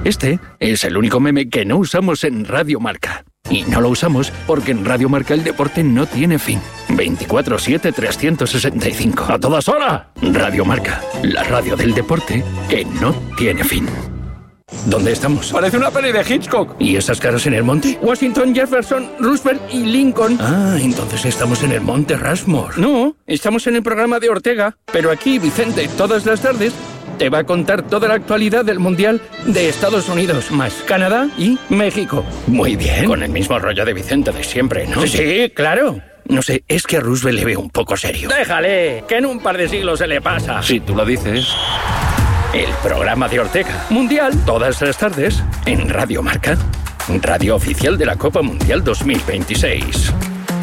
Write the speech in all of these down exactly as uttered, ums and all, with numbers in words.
Este es el único meme que no usamos en Radio Marca. Y no lo usamos porque en Radio Marca el deporte no tiene fin. veinticuatro siete trescientos sesenta y cinco. ¡A todas horas! Radio Marca, la radio del deporte que no tiene fin. ¿Dónde estamos? Parece una peli de Hitchcock. ¿Y esas caras en el monte? Washington, Jefferson, Roosevelt y Lincoln. Ah, entonces estamos en el monte Rushmore. No, estamos en el programa de Ortega. Pero aquí, Vicente, todas las tardes te va a contar toda la actualidad del Mundial de Estados Unidos, más Canadá y México. Muy bien. Con el mismo rollo de Vicente de siempre, ¿no? Sí, sí, claro. No sé, es que a Roosevelt le veo un poco serio. ¡Déjale! Que en un par de siglos se le pasa. Si tú lo dices. El programa de Ortega. Mundial, todas las tardes, en Radio Marca. Radio oficial de la Copa Mundial dos mil veintiséis.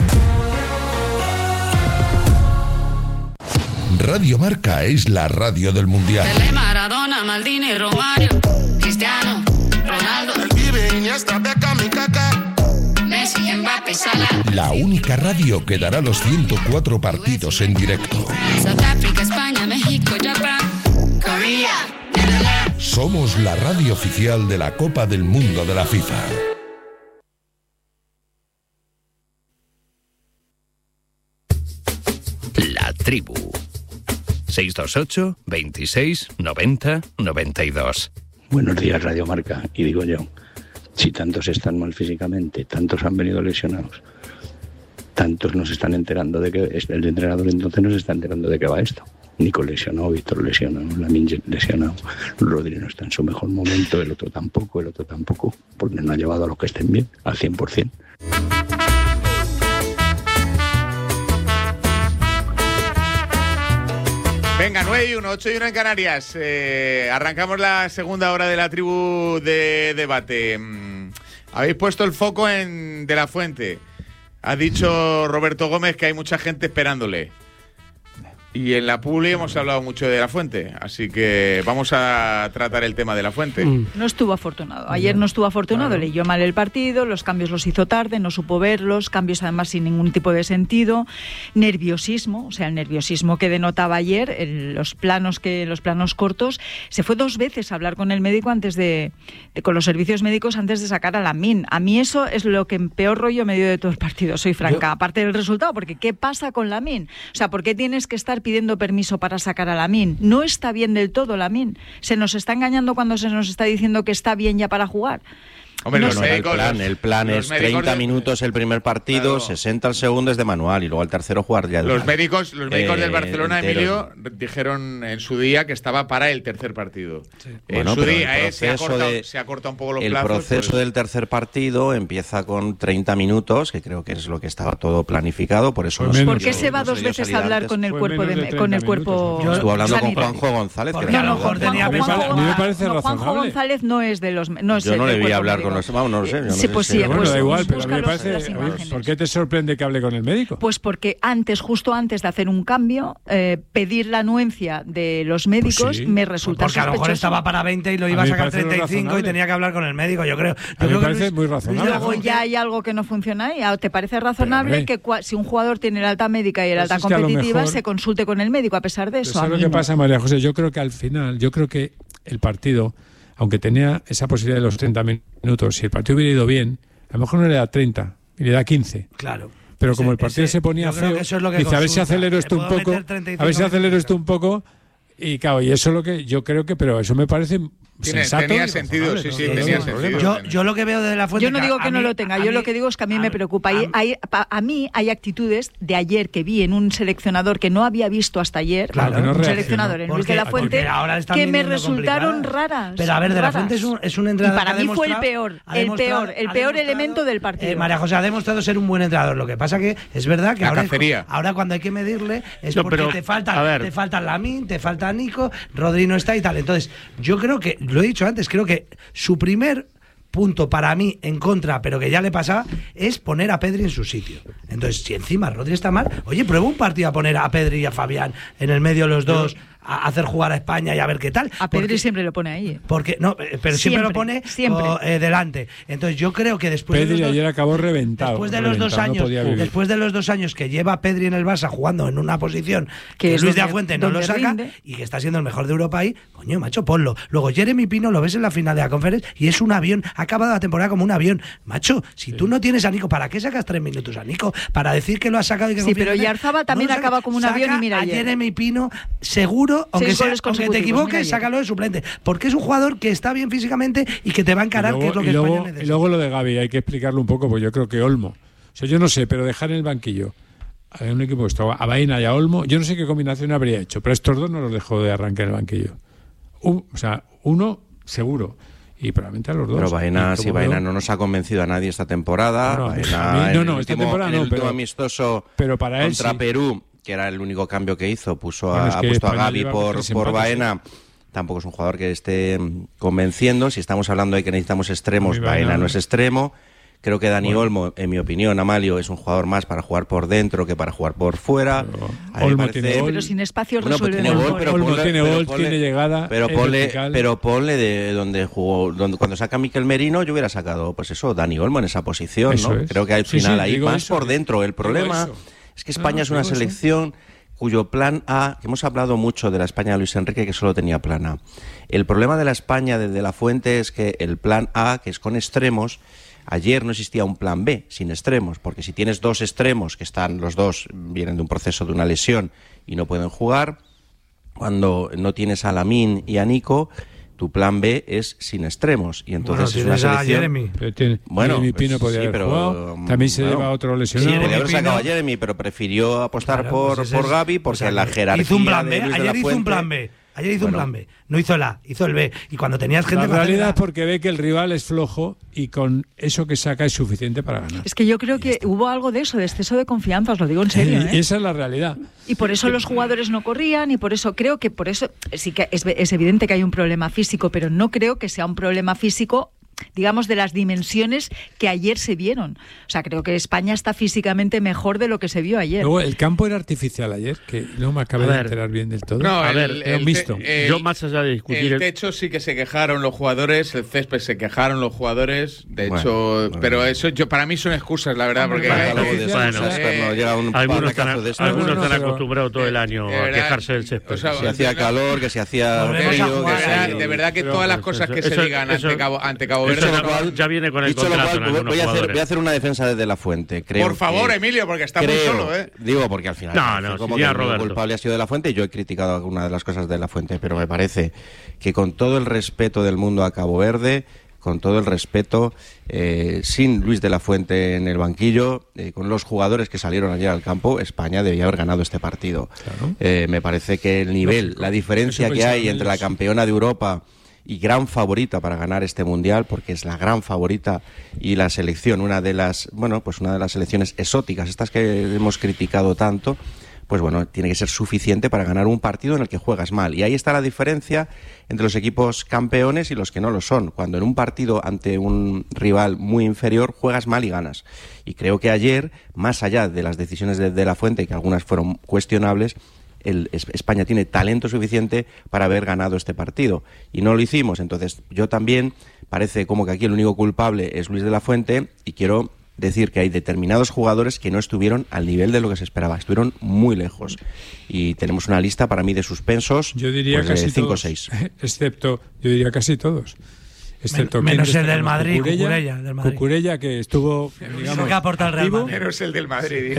Radio Marca es la radio del Mundial. Pelé, Maradona, Maldini, Romario, Cristiano, Ronaldo, el Pibe, Iniesta, Beckham y Kaká, Messi, Mbappé, Salah. La única radio que dará los ciento cuatro partidos en directo. South Africa, España, México, Japón, Corea, Netherlands. Somos la radio oficial de la Copa del Mundo de la FIFA. La tribu. seis dos ocho, veintiséis, noventa, noventa y dos. Buenos días, Radio Marca. Y digo yo, si tantos están mal físicamente, tantos han venido lesionados, tantos nos están enterando de que el entrenador entonces nos está enterando de que va esto. Nico lesionado, Víctor lesionado, Lamine lesionado, Rodri no está en su mejor momento, el otro tampoco, el otro tampoco, porque no ha llevado a los que estén bien, al cien por ciento. Venga, nueve y uno, ocho y uno en Canarias. Eh, arrancamos la segunda hora de la tribu de debate. Mm, habéis puesto el foco en De la Fuente. Ha dicho Roberto Gómez que hay mucha gente esperándole. Y en la publi hemos hablado mucho de La Fuente, así que vamos a tratar el tema de La Fuente. No estuvo afortunado. Ayer no estuvo afortunado, claro. Leyó mal el partido, los cambios los hizo tarde, no supo verlos, cambios además sin ningún tipo de sentido, nerviosismo, o sea, el nerviosismo que denotaba ayer, el, los planos que los planos cortos. Se fue dos veces a hablar con el médico antes de, de con los servicios médicos antes de sacar a Lamine. A mí eso es lo que peor rollo me dio de todo el partido, soy franca, Yo... aparte del resultado, porque ¿qué pasa con Lamine? O sea, ¿por qué tienes que estar pidiendo permiso para sacar a Lamine? No está bien del todo Lamine. Se nos está engañando cuando se nos está diciendo que está bien ya para jugar. Hombre, no, los no, médicos, el plan, el plan es treinta de... minutos el primer partido, claro. sesenta el segundo es de manual y luego al tercero jugar ya. Los médicos, los médicos eh, del Barcelona, entero. Emilio, dijeron en su día que estaba para el tercer partido. Sí. En bueno, su día eh, se, ha cortado, de, se ha cortado un poco los el plazos. El proceso pues... del tercer partido empieza con treinta minutos, que creo que es lo que estaba todo planificado, por eso. Pues ¿por qué se va dos veces a hablar con el cuerpo de, de con el cuerpo? Yo estuve hablando con Juanjo González. Que no, no, Juanjo, me parece razonable. Juanjo González no es de los. No es Yo no le vi hablar con los. Vamos, no lo sé. Sí, pues sí, bueno, pues da igual, pero a mí me parece. ¿Por qué te sorprende que hable con el médico? Pues porque antes, justo antes de hacer un cambio, eh, pedir la anuencia de los médicos pues sí. me resulta pues porque sospechoso. A lo mejor estaba para veinte y lo iba a, a sacar treinta y cinco y tenía que hablar con el médico, yo creo. Yo a mí creo me parece que muy razonable. Luego ya hay algo que no funciona ahí. ¿Te parece razonable pero, que si un jugador tiene el alta médica y el alta competitiva mejor, se consulte con el médico a pesar de eso? ¿Sabes lo que no. pasa, María José? Yo creo que al final, yo creo que el partido, aunque tenía esa posibilidad de los treinta minutos, si el partido hubiera ido bien, a lo mejor no le da treinta, y le da quince. Claro. Pero como el partido ese, se ponía feo, es lo dice, a ver si acelero esto un poco, a ver si acelero esto un poco, y claro, y eso es lo que yo creo que, pero eso me parece Tiene, sensato. Tenía sentido, sí, sí, no, tenía no, sentido. Yo, yo lo que veo de La Fuente... Yo no digo que a no mí, lo tenga, a yo mí, lo que digo es que a mí a, me preocupa. Hay, hay, a mí hay actitudes de ayer que vi en un seleccionador que no había visto hasta ayer, claro, un no seleccionador en Luis de la Fuente, que me resultaron raras. Pero a ver, De la Fuente es un, es un entrenador y para mí fue el peor, el peor, el peor elemento del partido. Eh, María José ha demostrado ser un buen entrenador. Lo que pasa que es verdad que ahora, es, ahora cuando hay que medirle es no, porque pero, te falta te falta Lamine, te falta Nico, Rodri no está y tal. Entonces, yo creo que, lo he dicho antes, creo que su primer punto para mí en contra, pero que ya le pasaba, es poner a Pedri en su sitio. Entonces, si encima Rodri está mal, oye, prueba un partido a poner a Pedri y a Fabián en el medio los dos, a hacer jugar a España y a ver qué tal. A Pedri siempre lo pone ahí. ¿eh? Porque, no, pero siempre, siempre lo pone siempre. O, eh, delante. Entonces yo creo que después Pedri de los dos, ayer acabó reventado. Después de reventado, los dos años, no después de los dos años que lleva Pedri en el Barça jugando en una posición que, que Luis de la Fuente no lo saca rinde. Y que está siendo el mejor de Europa ahí, coño, macho, ponlo. Luego Jeremy Pino lo ves en la final de la Conference y es un avión, ha acabado la temporada como un avión. Macho, si sí. tú no tienes a Nico, ¿para qué sacas tres minutos a Nico? Para decir que lo has sacado y que sí, pero Yarzaba también no acaba como un avión y mira a ayer. Jeremy Pino, seguro, aunque, sea, aunque te equivoques, sácalo de suplente. Porque es un jugador que está bien físicamente y que te va a encarar, luego, que es lo que luego, España necesita. Y luego lo de Gavi, hay que explicarlo un poco, pues yo creo que Olmo. O sea, yo no sé, pero dejar en el banquillo a un equipo que estaba a Baena y a Olmo, yo no sé qué combinación habría hecho, pero estos dos no los dejó de arrancar en el banquillo. Un, o sea, uno seguro. Y probablemente a los dos. Pero Baena, si Baena no nos ha convencido a nadie esta temporada. No, no, Baena, mí, no, no el esta último, temporada en el no, último pero, amistoso pero para él contra sí. Perú, que era el único cambio que hizo, puso bueno, a, es que ha puesto a Gavi lleva por, por Baena. Sí. Tampoco es un jugador que esté convenciendo. Si estamos hablando de que necesitamos extremos, Baena, Baena no es extremo. Creo que Dani bueno. Olmo, en mi opinión, Amalio, es un jugador más para jugar por dentro que para jugar por fuera. Pero, Olmo parece, tiene gol. Pero sin espacio bueno, resuelve tiene gol, pero Olmo ponle, tiene pero gol, ponle, tiene llegada. Pero ponle, pero ponle de donde jugó, donde, cuando saca Miquel Merino, yo hubiera sacado, pues eso, Dani Olmo en esa posición, eso ¿no? Es. Creo que al sí, final sí, ahí más eso, por dentro. El problema es que España no, es una selección eso. cuyo plan A, que hemos hablado mucho de la España de Luis Enrique, que solo tenía plan A. El problema de la España de, de la Fuente es que el plan A, que es con extremos, ayer no existía un plan B sin extremos, porque si tienes dos extremos que están, los dos vienen de un proceso de una lesión y no pueden jugar, cuando no tienes a Lamine y a Nico, tu plan B es sin extremos y entonces bueno, es una selección. Jeremy. Pero tiene, bueno, Jeremy pues, Pino podía sí, haber pero, jugado. También se bueno, lleva otro lesionado. Sí, podía haber sacado Pino. a Jeremy, pero prefirió apostar claro, por, pues por es, Gavi porque o sea, la jerarquía hizo un plan B. de Luis Ayer de la hizo Fuente, un plan B. Ayer hizo bueno, un plan B. No hizo el A, hizo el B. Y cuando tenías gente... La realidad es porque ve que el rival es flojo y con eso que saca es suficiente para ganar. Es que yo creo que hubo algo de eso, de exceso de confianza, os lo digo en serio. ¿eh? Y esa es la realidad. Y por eso los jugadores no corrían y por eso creo que por eso sí que es, es evidente que hay un problema físico, pero no creo que sea un problema físico, digamos, de las dimensiones que ayer se vieron. O sea, creo que España está físicamente mejor de lo que se vio ayer. Luego, el campo era artificial ayer, que no me acabé de enterar bien del todo. No, a el, ver, el, era un visto. El, Yo más allá de discutir... El techo sí que se quejaron los jugadores, el césped se quejaron los jugadores, de bueno, hecho... Bueno, pero eso yo para mí son excusas, la verdad, porque... Bueno, eh, bueno, eh, no llega un algunos están, de esto, algunos no, están pero, acostumbrados todo el año de a verdad, quejarse del césped. o sea, si hacía calor, que se hacía frío, de, que verdad, se... de verdad que pero, todas las pues, cosas eso, que eso, se digan eso, ante Cabo, ante Cabo Verde... Eso cual, ya viene con el dicho contrato lo cual, en voy, a hacer, voy a hacer una defensa desde la Fuente. Creo Por favor, que, Emilio, porque está creo, muy solo, ¿eh? Digo, porque al final... No, no, como si que ya el Roberto. culpable ha sido de la Fuente, yo he criticado alguna de las cosas de la Fuente, pero me parece que con todo el respeto del mundo a Cabo Verde, con todo el respeto, eh, sin Luis de la Fuente en el banquillo, eh, con los jugadores que salieron ayer al campo, España debía haber ganado este partido. Claro. Eh, me parece que el nivel, Lógico. la diferencia que hay entre la campeona de Europa y gran favorita para ganar este mundial, porque es la gran favorita, y la selección, una de las, bueno, pues una de las selecciones exóticas, estas que hemos criticado tanto, pues bueno, tiene que ser suficiente para ganar un partido en el que juegas mal. Y ahí está la diferencia entre los equipos campeones y los que no lo son. Cuando en un partido ante un rival muy inferior juegas mal y ganas. Y creo que ayer, más allá de las decisiones de, de la Fuente, que algunas fueron cuestionables, el, España tiene talento suficiente para haber ganado este partido. Y no lo hicimos. Entonces, yo también, parece como que aquí el único culpable es Luis de la Fuente, y quiero decir que hay determinados jugadores que no estuvieron al nivel de lo que se esperaba, estuvieron muy lejos, y tenemos una lista para mí de suspensos, yo diría pues casi de cinco o todos, seis, excepto, yo diría casi todos, excepto Men, menos el del Madrid, Cucurella, Cucurella, del Madrid. Cucurella, que estuvo, digamos, que aporta el Real Madrid. Menos el del Madrid.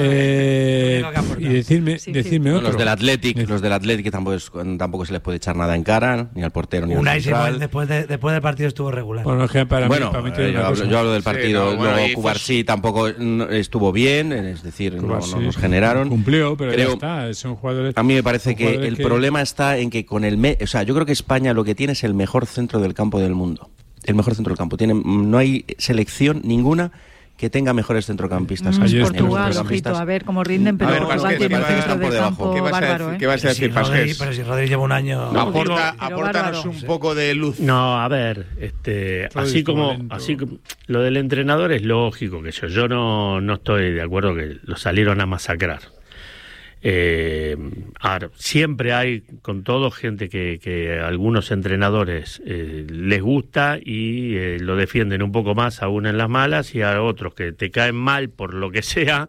Eh, y decirme, sí, decirme sí. otro. Los del Athletic, los del Athletic tampoco, es, tampoco se les puede echar nada en cara, ni al portero ni Unai al central. después, de, después del partido estuvo regular. Bueno, es que para bueno, mí, para mí eh, yo, hablo, yo hablo del partido, sí, no, bueno, luego Cubarsí tampoco estuvo bien, es decir, no, no nos generaron. Cumplió, pero Creo, ya está, son jugadores. A mí me parece que el que... problema está en que con el... Me, o sea, yo creo que España lo que tiene es el mejor centro del campo del mundo. El mejor centro del campo. Tiene, no hay selección ninguna que tenga mejores centrocampistas. Mm, Ayer Portugal, ojito, a ver cómo rinden, pero a ver, Portugal Pasqués, tiene un Pasqués, centro por de debajo. campo ¿Qué vas a bárbaro, decir, ¿eh? ¿qué vas a decir, si Pasqués? Rodri, pero si Rodri lleva un año... No, aporta, pero apórtanos bárbaro. un poco de luz. No, a ver, este, Rodri así como, lento. así como lo del entrenador es lógico que yo, yo no, no estoy de acuerdo que lo salieron a masacrar. Eh, ahora, siempre hay, con todo, gente que, que a algunos entrenadores eh, les gusta y eh, lo defienden un poco más aún en las malas, y a otros que te caen mal por lo que sea,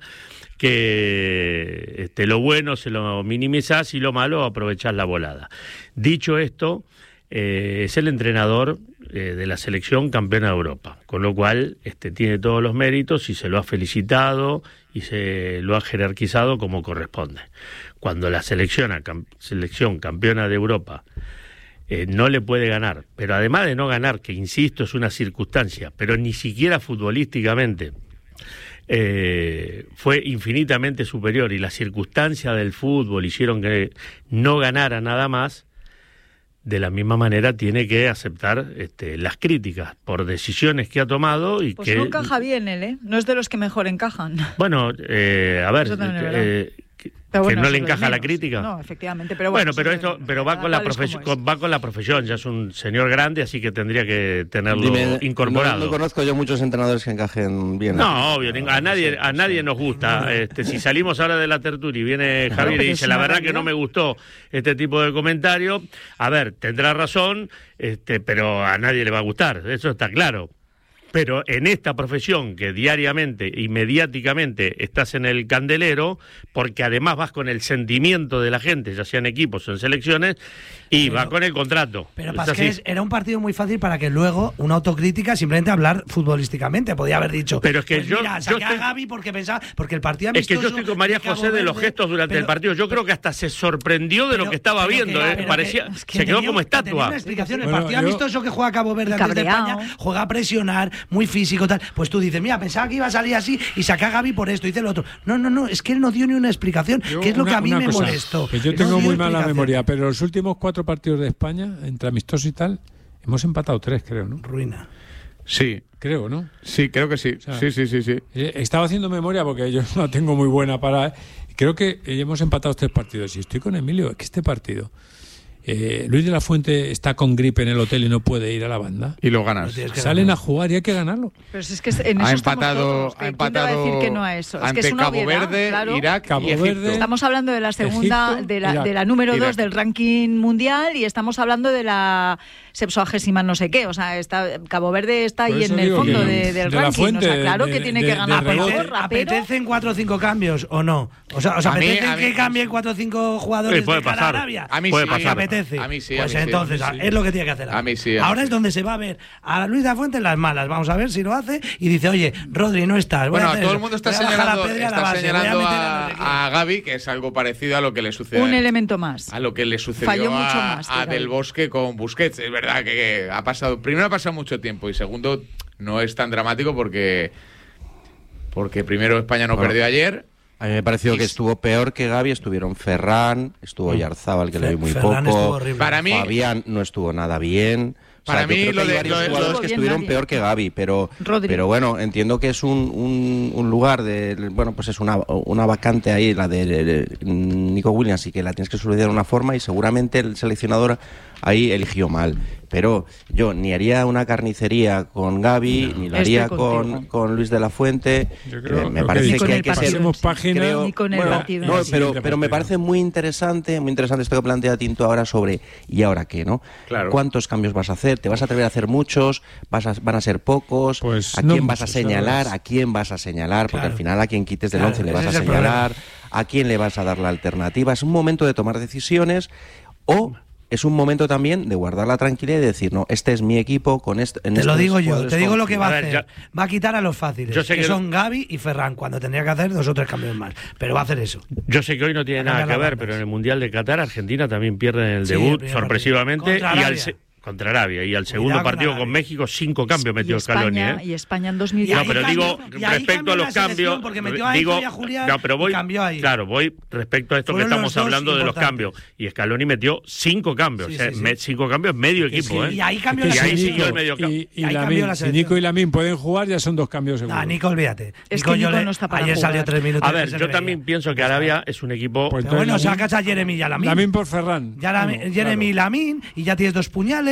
que este, lo bueno se lo minimizás y lo malo aprovechás la volada. Dicho esto, eh, es el entrenador eh, de la selección campeona de Europa, con lo cual este, tiene todos los méritos y se lo ha felicitado y se lo ha jerarquizado como corresponde. Cuando la selección, cam- selección campeona de Europa eh, no le puede ganar, pero además de no ganar, que insisto es una circunstancia, pero ni siquiera futbolísticamente, eh, fue infinitamente superior y las circunstancias del fútbol hicieron que no ganara nada más, de la misma manera tiene que aceptar este, las críticas por decisiones que ha tomado y Pues que... no encaja bien él, ¿eh? No es de los que mejor encajan. Bueno, eh, a ver, Eso también es eh, que, Pero que bueno, no le eso es encaja la menos. crítica. No, efectivamente, pero Bueno, bueno. pero eso esto, es- pero va con la tal es como profesión, es. va con la profesión. Ya es un señor grande, así que tendría que tenerlo Dime, incorporado. No, no conozco yo muchos entrenadores que encajen bien. No, obvio, a nadie, a nadie nos gusta. Este, si salimos ahora de la tertulia y viene Javier pero y es dice, una la verdad realidad. que no me gustó este tipo de comentario, a ver, tendrá razón, este, pero a nadie le va a gustar, eso está claro. Pero en esta profesión que diariamente y mediáticamente estás en el candelero, porque además vas con el sentimiento de la gente, ya sean equipos o en selecciones, y Pero- va con el contrato. Pero Es Pasqués, así. era un partido muy fácil para que luego una autocrítica simplemente hablar futbolísticamente. Podía haber dicho, Pero es que pues yo- mira, yo saqué estoy- a Gavi porque pensaba, porque el partido Es que amistoso yo estoy con María de Cabo José de los Verde, gestos durante pero- el partido. Yo creo que hasta se sorprendió de pero- lo que estaba pero viendo. que- eh. pero Parecía, que- es que se quedó tenía- como que tenía estatua. una explicación. El Bueno, partido yo- amistoso que juega Cabo Verde Y antes de cabreado. España, juega a presionar, muy físico, tal. Pues tú dices, mira, pensaba que iba a salir así y saca a Gavi por esto, dice el otro. No, no, no, es que él no dio ni una explicación, Yo que es lo una- que a mí una me cosa, molestó. que yo No tengo dio muy mala explicación. memoria, pero los últimos cuatro partidos de España, entre amistosos y tal, hemos empatado tres, creo, ¿no? Ruina. Sí, Creo, ¿no? sí, creo que sí. sea, Sí, sí, sí, sí. Eh, Estaba haciendo memoria porque yo no la tengo muy buena para... Creo que eh, hemos empatado tres partidos y estoy con Emilio, que este partido... eh, Luis de la Fuente está con gripe en el hotel y no puede ir a la banda. Y lo ganas. tienes que Salen a jugar y hay que ganarlo. Pero si es que en eso Ha estamos empatado, todos, que ha ¿quién te va a empatado decir que no a eso? Es que ante es una Cabo obviedad, Verde, claro. Irak Cabo y Egipto. Verde. Estamos hablando de la segunda, Egipto, de la, Irak. de la número Irak. dos del ranking mundial y estamos hablando de la sexuagésima no sé qué. O sea, está, Cabo Verde está Por ahí eso en el digo fondo que de- del de la ranking. Fuente, o sea, claro de- que tiene de- que de ganar por rebote. gorra, pero... ¿Apetecen cuatro o cinco cambios o no? O sea, ¿os A mí- apetece a mí- que cambien cuatro o cinco jugadores Sí, puede de cara a pasar. Arabia? A mí Puede sí. ¿Os pasar. apetece? A mí sí, a Pues mí sí, entonces, a mí sí. es lo que tiene que hacer. A mí sí, a mí Ahora sí. es donde se va a ver a Luis de la Fuente en las malas. Vamos a ver si lo hace y dice, oye, Rodri, no estás. voy Bueno, a hacer todo el eso. mundo está Voy a bajar la señalando, pedra a la está base, voy a señalando meter a, a los de- a Gavi, que es algo parecido a lo que le sucedió Un a- elemento más. a lo que le sucedió Falló a, mucho más que a Gavi. Del Bosque con Busquets. Es verdad que ha pasado, primero ha pasado mucho tiempo y segundo no es tan dramático porque porque primero España no Bueno. perdió ayer. A mí me pareció Y- que estuvo peor que Gavi, estuvieron Ferran, estuvo Yarzábal, que le vi muy Ferran estuvo poco, horrible. Para mí- Fabián no estuvo nada bien. O sea, Para yo mí creo que lo hay de- varios lo de- jugadores lo- que bien estuvieron nadie. peor que Gavi, pero, Rodri. pero bueno, entiendo que es un, un, un lugar de, bueno, pues es una, una vacante ahí, la de, de- de Nico Williams, y que la tienes que solucionar de una forma y seguramente el seleccionador ahí eligió mal. Pero yo ni haría una carnicería con Gavi, ni lo estoy haría contigo. con, con Luis de la Fuente. Yo creo Eh, me lo que parece dice, Ni con que hay el que ser... partido. pasemos página. creo- Ni con el bueno, partido en no, sí. pero, Siguiente pero me partido. parece muy interesante, muy interesante esto que plantea Tinto ahora sobre ¿y ahora qué, no? Claro. ¿Cuántos cambios vas a hacer? ¿Te vas a atrever a hacer muchos? ¿Vas a, ¿Van a ser pocos? Pues ¿A no quién vas a muchos, señalar? ¿sabes? ¿A quién vas a señalar? Porque Claro. al final a quien quites del Claro, once le ese vas a es el señalar. ¿A quién le vas a dar la alternativa? Es un momento de tomar decisiones o... Es un momento también de guardar la tranquilidad y decir, no, este es mi equipo, con esto... en Te lo estos digo yo, jugadores te digo lo que va a A ver, hacer. Va a quitar a los fáciles, Yo sé que, que- son Gavi y Ferran, cuando tendría que hacer dos o tres cambios más. Pero va a hacer eso. Yo sé que hoy no tiene Va a nada que cambiar las ver, bandas. pero en el Mundial de Qatar Argentina también pierde en el Sí, debut el primer sorpresivamente partido. Contra y al Arabia. se- contra Arabia y al segundo Cuidado con partido con Arabia. México cinco cambios metió y Scaloni, España, ¿eh? y España en dos Y mil No, ahí pero cambió- digo y ahí respecto cambió a la los selección cambios, porque metió a digo, Héctor y a Julián no, pero voy, y cambió ahí. claro, voy respecto a esto Fueron que estamos los dos hablando de los importantes. cambios y Scaloni metió cinco cambios, Sí, o sea, sí, sí. me- cinco cambios medio Que equipo, sí, ¿eh? y ahí cambió Que la y ahí si selección. siguió el Nico medio campo. y, y Y ahí Lamine- cambió la si selección. Nico y Lamine pueden jugar, ya son dos cambios seguros. Ah, Nico, olvídate. Es que yo Nico le- no está para ayer jugar. salió tres minutos. A y ver, se yo le también veía. pienso que Arabia es un equipo Pues Pero bueno, entonces, sacas a Jeremy y a Lamine. Lamine por Ferran. Ya la- Uno, Jeremy y claro. Lamine y ya tienes dos puñales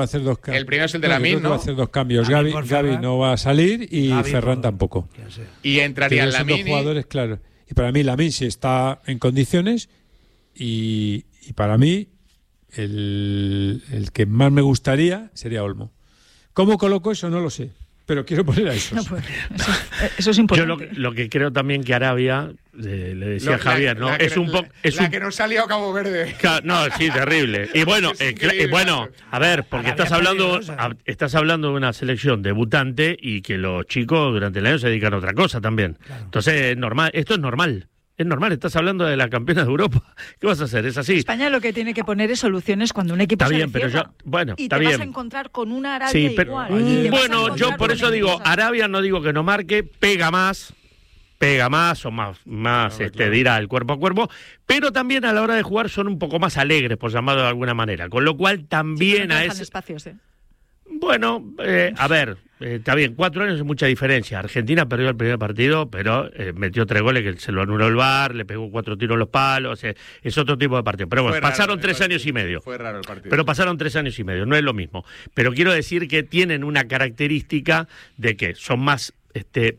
va a hacer dos cambios. El primero es el de no, Lamine, ¿no? Va a ¿no? hacer dos cambios. Lamine Gavi, por Gavi Ferran. no va a salir y Gavi Ferran por- tampoco. Ya sé. Y entraría Tienen dos Lamine. jugadores, claro. Y para mí Lamine sí está en condiciones y, y para mí el, el que más me gustaría sería Olmo. ¿Cómo coloco eso? No lo sé. Pero quiero poner a esos. No, pues, eso, eso es Yo importante. lo, lo que creo también que Arabia, eh, le decía Lo- Javier, la- ¿no? la que- es un poco... La, es la un- que nos salió a Cabo Verde. Ca- No, sí, terrible. Y bueno, Es eh, cla- increíble, y bueno, macho. a ver, porque Arabia estás hablando, peligrosa. a- estás hablando de una selección debutante y que los chicos durante el año se dedican a otra cosa también. Entonces, es normal, esto es normal. Es normal, estás hablando de la campeona de Europa. ¿Qué vas a hacer? Es así. España lo que tiene que poner es soluciones cuando un equipo Está se bien, le pero cierra. yo- bueno, y está te vas bien. a encontrar con una Arabia Sí, pero igual. Ayer- y te vas a bueno, yo encontrar por con eso digo, cosas. Arabia no digo que no marque, pega más, pega más, son más, más Claro, este, claro. de ir al cuerpo a cuerpo, pero también a la hora de jugar son un poco más alegres, por llamarlo de alguna manera. Con lo cual Sí, también pero no a dejan ese... espacios, ¿eh? Bueno, eh, a ver, eh, está bien, cuatro años es mucha diferencia. Argentina perdió el primer partido, pero eh, metió tres goles que se lo anuló el V A R, le pegó cuatro tiros en los palos, eh, es otro tipo de partido. Pero bueno, Fue raro pasaron el tres partido. años y medio. Fue raro el partido. Pero pasaron tres años y medio, no es lo mismo. Pero quiero decir que tienen una característica de que son más este,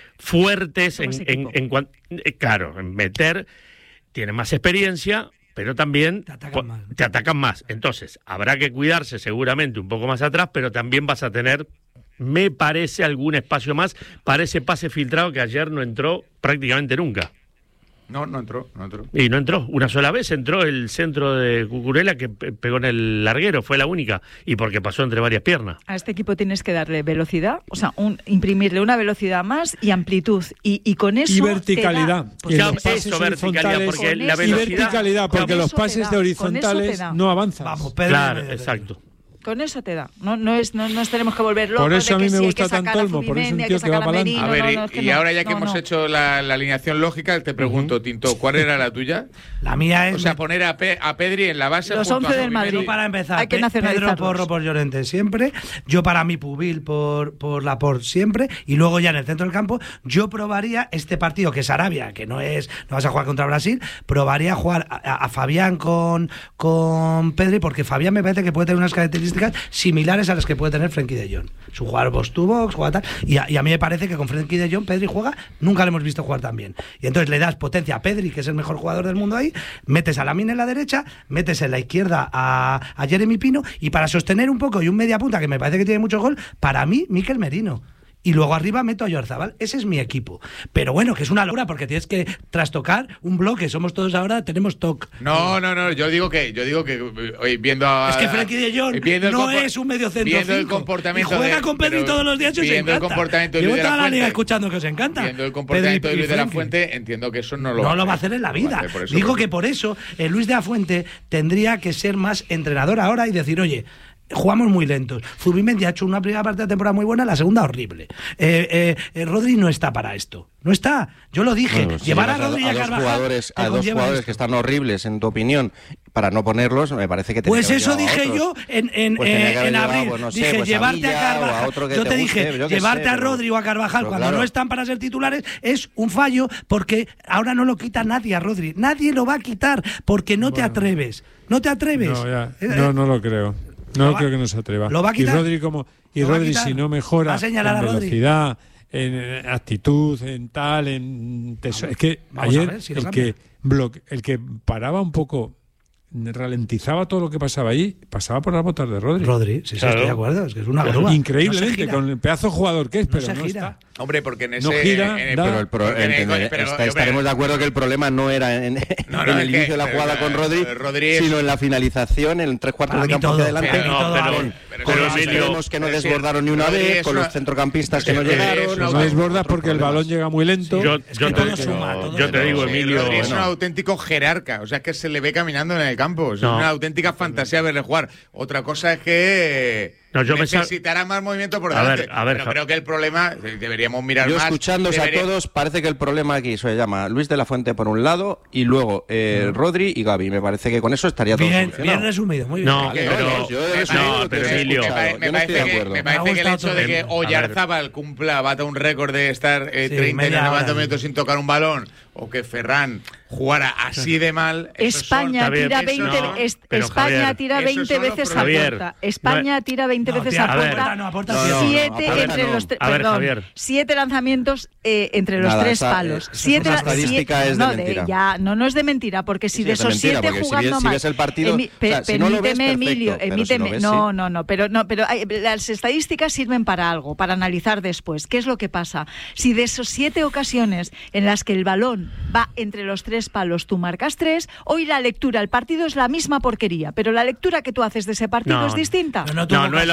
fuertes en, Somos en, equipo. en cuan- eh, claro, en meter, tienen más experiencia, pero también Te atacan más. te atacan más. Entonces, habrá que cuidarse seguramente un poco más atrás, pero también vas a tener, me parece, algún espacio más para ese pase filtrado que ayer no entró prácticamente nunca. No, no entró, no entró. Y no entró. Una sola vez entró el centro de Cucurella que pe- pegó en el larguero, fue la única. Y porque pasó entre varias piernas. A este equipo tienes que darle velocidad, o sea, un, imprimirle una velocidad más y amplitud. Y, y con eso. Y te verticalidad. da- Y Ya, los pases eso, verticalidad, horizontales- porque Con la eso- y velocidad... verticalidad, porque Con los eso te pases da, de con eso te horizontales da. no avanzan. Vamos, Pedro. Claro, Pedro, exacto. Con eso te da. No, no, es, no nos tenemos que volver locos. Por eso de a mí que me sí, hay gusta que sacar tanto a Olmo, por eso es un Zubimendi, hay tío que que va sacar a para adelante. Merino, A ver, no, y, no, es que y no, ahora ya que no, hemos no. hecho la, la alineación lógica, te pregunto, Tinto, ¿cuál era la tuya? La mía es. O sea, poner a, Pe- a Pedri en la base. Los junto a once del Zubimendi. Madrid. Para empezar, Hay que Pe- nacionalizarlos. Pedro Porro por Llorente siempre, yo para mi Pubil por, por Laporte siempre, y luego ya en el centro del campo yo probaría este partido que es Arabia, que no es no vas a jugar contra Brasil, probaría jugar a, a- a Fabián con, con Pedri, porque Fabián me parece que puede tener unas características similares a las que puede tener Frenkie de Jong. Es un jugador box to box, juega tal, y a, y a mí me parece que con Frenkie de Jong Pedri juega, nunca le hemos visto jugar tan bien. Y entonces le das potencia a Pedri, que es el mejor jugador del mundo ahí, metes a Lamine en la derecha, metes en la izquierda a, a Jeremy Pino, y para sostener un poco y un media punta que me parece que tiene mucho gol, para mí Mikel Merino. Y luego arriba meto a Oyarzabal. Ese es mi equipo. Pero bueno, que es una locura porque tienes que trastocar un bloque. Somos todos ahora, tenemos T O C. No, no, no, yo digo que, yo digo que oye, viendo a, Es que Frenkie de Jong viendo el no compo- es un mediocentro viendo el cinco. comportamiento Y juega de- con Pedri pero todos los días y os viendo el encanta. comportamiento de Llevo Luis de la toda la liga Fuente, escuchando que os encanta. viendo el comportamiento Pedri de y Luis de la Frenkie. Fuente, entiendo que eso no lo No va a lo va a hacer. hacer en la No lo va a vida. hacer, por eso, Digo por que eso. por eso eh, Luis de la Fuente tendría que ser más entrenador ahora y decir, oye, jugamos muy lentos. Zubimendi ha hecho una primera parte de temporada muy buena, la segunda horrible. Eh, eh, eh, Rodri no está para esto. No está. Yo lo dije. Bueno, si Llevar a llevas Rodri y a, dos Carvajal jugadores, te a dos conlleva jugadores esto. que están horribles, en tu opinión, para no ponerlos, me parece que tenía Pues que haber eso llevado a dije otros. yo en, en, Pues tenía eh, que haber en llevado, abril. pues no sé, dije, pues a llevarte a, Villa o a Carvajal. otro que yo te te guste, dije, yo qué llevarte sé, a pero- Rodri o a Carvajal pero cuando claro. no están para ser titulares es un fallo porque ahora no lo quita nadie a Rodri. Nadie lo va a quitar porque no te atreves. No te atreves. No, ya. Eh, no, no lo creo. No ¿Lo va- creo que no se atreva. lo va a quitar? Y Rodri, como, y ¿Lo va a Rodri quitar? si no ¿Va mejora a señalar en a Rodri? velocidad, en eh, actitud, en tal, en teso- es que vamos a ayer ver si lo el cambia. que bloque, el que paraba un poco, ralentizaba todo lo que pasaba ahí, pasaba por las botas de Rodri. Rodri, sí, sí, Claro. estoy de acuerdo. Es que es una grúa. No se Increíblemente, gira. con el pedazo de jugador que es, pero se no gira. está. Hombre, porque en ese. No gira, en el- da- Pero, el pro- porque en el- entender- pero- está- pero- estaremos de acuerdo que el problema no era en, No, en no, el es que- inicio de la pero, jugada con pero, Rodri, Rodri es- sino en la finalización, en tres cuartos Para de mí campo todo, hacia adelante. pero no, con, pero- con pero los Emilio- extremos que no pero sí, desbordaron ni una Rodri vez, es con una- los centrocampistas que Sí, no es llegaron. una- No o sea, es borda otros porque el problemas. balón llega muy lento. Yo, Es yo que te, todo suma, todo yo te suma. digo, Sí, Emilio, Rodri es un no. auténtico jerarca, o sea, es que se le ve caminando en el campo, es No. una auténtica fantasía verle jugar. Otra cosa es que No, yo me sa- necesitará más movimiento por A ver, delante. a ver, pero Ja- creo que el problema, eh, deberíamos mirar Yo más. escuchándoos debería- a todos, parece que el problema aquí se llama Luis de la Fuente por un lado y luego eh, Rodri y Gavi. Me parece que con eso estaría todo Bien, solucionado. bien resumido. Muy bien. No, Vale, pero, no, yo he resumido no, lo que pero he Emilio, me, escuchado. pare- me Yo no parece estoy de que, acuerdo. me Me ha parece que el gustado hecho todo de el que mundo. Oyarzábal cumpla, bata un récord de estar eh, Sí, treinta y media hora, noventa sí. minutos sin tocar un balón, o que Ferran jugara así de mal. esos España son- tira esos veinte, son- es- pero, España Javier, tira esos veinte son los veces a problemas. puerta. Javier, España no- tira veinte No, veces tira a a ver. puerta. No, aporta No, no, siete. no, siete aporta entre no. los tres, A ver, perdón, Javier. siete lanzamientos eh, entre los Nada, tres esa, palos. eh, eso es siete, una la- estadística, siete- es de no, mentira. ya, no, no es de mentira, porque si Sí, de es de esos mentira, siete porque si jugando ves- si mal, ves el partido, emi- o sea, pe- si no lo ves, permíteme, perfecto, Emilio, pero si emíteme, lo ves, no, sí. no, no, pero no, pero hay- las estadísticas sirven para algo, para analizar después. ¿Qué es lo que pasa? Si de esos siete ocasiones en las que el balón va entre los tres palos, tú marcas tres, hoy la lectura, el partido es la misma porquería, pero la lectura que tú haces de ese partido No, es distinta. No, no, tuvo No, no es la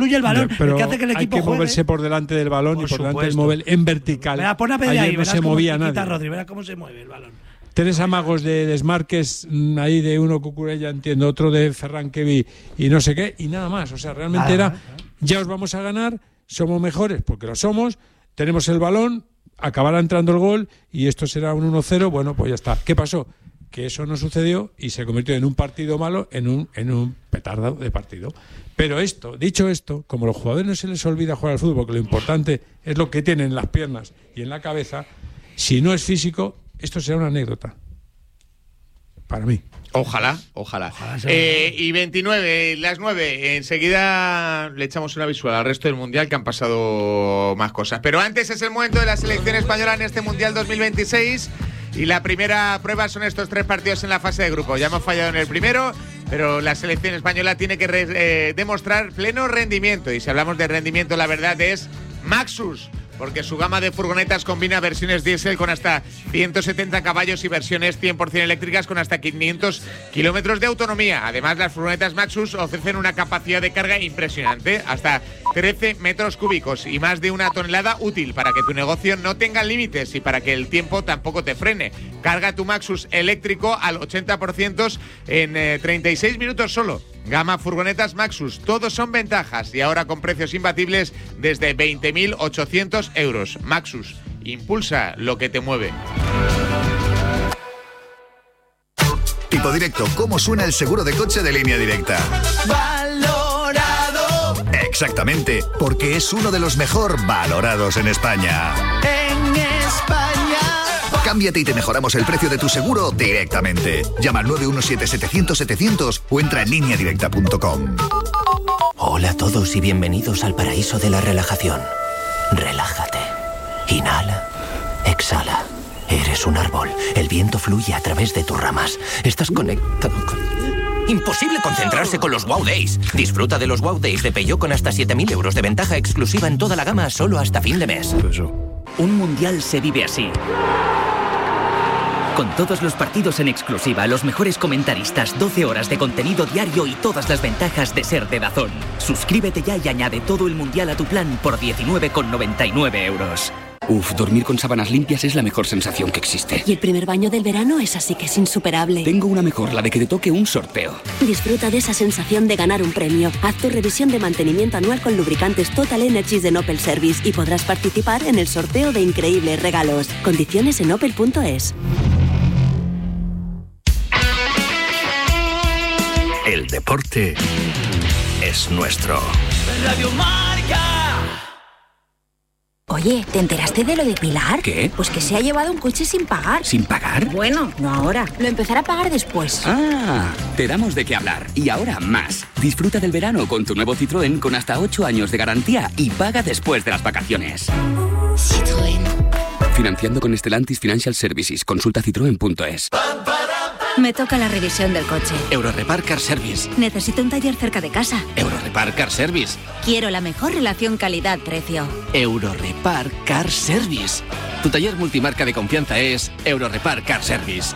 fluye el balón, pero el que hace que el equipo hay que juegue. moverse por delante del balón Por y por delante del supuesto. móvil en vertical. Verá, pon a Pedri Ayer ahí, no verás se cómo movía te quita nadie. Rodri, verás cómo se mueve el balón. Tres amagos de desmarques mm, ahí de uno Cucurella, entiendo, otro de Ferran Kevi y no sé qué, y nada más. O sea, realmente Nada era, más, ¿no? ya os vamos a ganar, somos mejores porque lo somos, tenemos el balón, acabará entrando el gol y esto será un uno cero, bueno, pues ya está. ¿Qué pasó? Que eso no sucedió y se convirtió en un partido malo, en un, en un petardo de partido. Pero esto, dicho esto, como a los jugadores no se les olvida jugar al fútbol, porque lo importante es lo que tienen en las piernas y en la cabeza, si no es físico, esto será una anécdota. Para mí. Ojalá, ojalá. ojalá eh, y veintinueve, las nueve, enseguida le echamos una visual al resto del Mundial, que han pasado más cosas. Pero antes es el momento de la selección española en este Mundial dos mil veintiséis. Y la primera prueba son estos tres partidos en la fase de grupo. Ya hemos fallado en el primero, pero la selección española tiene que re, eh, demostrar pleno rendimiento. Y si hablamos de rendimiento, la verdad es Maxus, porque su gama de furgonetas combina versiones diésel con hasta ciento setenta caballos y versiones cien por ciento eléctricas con hasta quinientos kilómetros de autonomía. Además, las furgonetas Maxus ofrecen una capacidad de carga impresionante, hasta trece metros cúbicos y más de una tonelada útil, para que tu negocio no tenga límites y para que el tiempo tampoco te frene. Carga tu Maxus eléctrico al ochenta por ciento en eh, treinta y seis minutos solo. Gama furgonetas Maxus, todos son ventajas y ahora con precios imbatibles desde veinte mil ochocientos euros. Maxus, impulsa lo que te mueve. Tipo Directo, ¿cómo suena el seguro de coche de Línea Directa? Valorado. Exactamente, porque es uno de los mejor valorados en España. En España. Cámbiate y te mejoramos el precio de tu seguro directamente. Llama al nueve uno siete setecientos setecientos o entra en línea directa punto com. Hola a todos y bienvenidos al paraíso de la relajación. Relájate. Inhala. Exhala. Eres un árbol. El viento fluye a través de tus ramas. Estás conectado con... Imposible concentrarse con los Wow Days. Disfruta de los Wow Days de Peugeot con hasta siete mil euros de ventaja exclusiva en toda la gama solo hasta fin de mes. Un mundial se vive así. Con todos los partidos en exclusiva, los mejores comentaristas, doce horas de contenido diario y todas las ventajas de ser de DAZN. Suscríbete ya y añade todo el mundial a tu plan por diecinueve con noventa y nueve euros. Uf, dormir con sábanas limpias es la mejor sensación que existe. Y el primer baño del verano es así que es insuperable. Tengo una mejor, la de que te toque un sorteo. Disfruta de esa sensación de ganar un premio. Haz tu revisión de mantenimiento anual con lubricantes Total Energies de Opel Service y podrás participar en el sorteo de increíbles regalos. Condiciones en opel punto es. El deporte es nuestro. Radio Marca. Oye, ¿te enteraste de lo de Pilar? ¿Qué? Pues que se ha llevado un coche sin pagar. ¿Sin pagar? Bueno, no ahora. Lo empezará a pagar después. Ah, te damos de qué hablar. Y ahora más. Disfruta del verano con tu nuevo Citroën con hasta ocho años de garantía y paga después de las vacaciones. Citroën. Financiando con Stellantis Financial Services. Consulta citroen punto es. Me toca la revisión del coche. Eurorepar Car Service. Necesito un taller cerca de casa. Eurorepar Car Service. Quiero la mejor relación calidad-precio. Eurorepar Car Service. Tu taller multimarca de confianza es Eurorepar Car Service.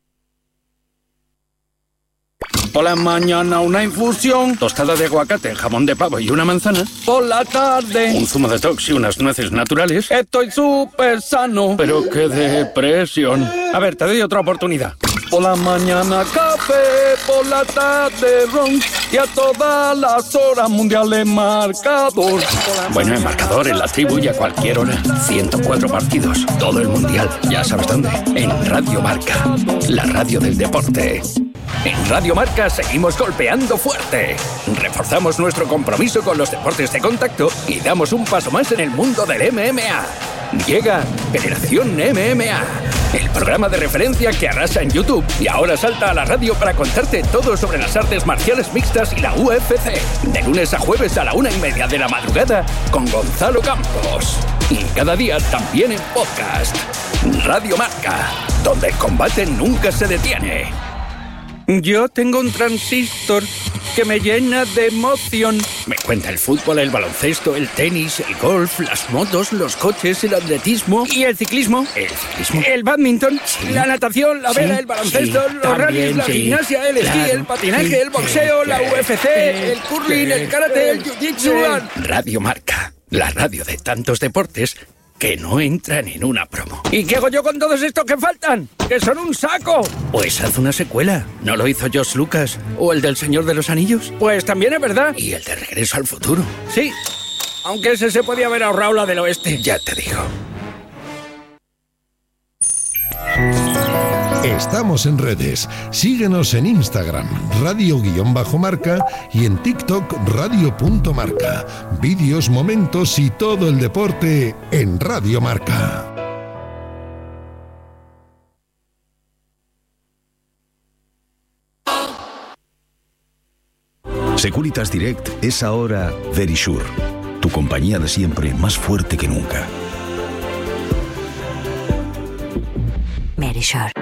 Por la mañana una infusión, tostada de aguacate, jamón de pavo y una manzana. Por la tarde, un zumo de detox y unas nueces naturales. Estoy súper sano, pero qué depresión. A ver, te doy otra oportunidad. Por la mañana café, por la tarde ron y a todas las horas mundiales marcador. Bueno, en marcador, en la tribu y a cualquier hora. ciento cuatro partidos, todo el mundial. Ya sabes dónde. En Radio Marca, la radio del deporte. En Radio Marca seguimos golpeando fuerte. Reforzamos nuestro compromiso con los deportes de contacto y damos un paso más en el mundo del M M A. Llega Generación M M A, el programa de referencia que arrasa en YouTube y ahora salta a la radio para contarte todo sobre las artes marciales mixtas y la U F C. De lunes a jueves a la una y media de la madrugada con Gonzalo Campos. Y cada día también en podcast. Radio Marca, donde el combate nunca se detiene. Yo tengo un transistor que me llena de emoción. Me cuenta el fútbol, el baloncesto, el tenis, el golf, las motos, los coches, el atletismo y el ciclismo. El ciclismo. El badminton, sí, la natación, la vela, sí, el baloncesto, sí, los rallies, la sí, gimnasia, el claro, esquí, el patinaje, sí, el boxeo, sí, la U F C, el curling, el karate, el jiu-jitsu. Radio Marca, la radio de tantos deportes que no entran en una promo. ¿Y qué hago yo con todos estos que faltan? ¡Que son un saco! Pues haz una secuela. ¿No lo hizo George Lucas? ¿O el del Señor de los Anillos? Pues también es verdad. ¿Y el de Regreso al Futuro? Sí. Aunque ese se podía haber ahorrado la del oeste, ya te digo. Estamos en redes. Síguenos en Instagram, radio-marca, y en TikTok, radio.marca. Vídeos, momentos y todo el deporte en Radio Marca. Securitas Direct es ahora Verisure, tu compañía de siempre más fuerte que nunca. Verisure.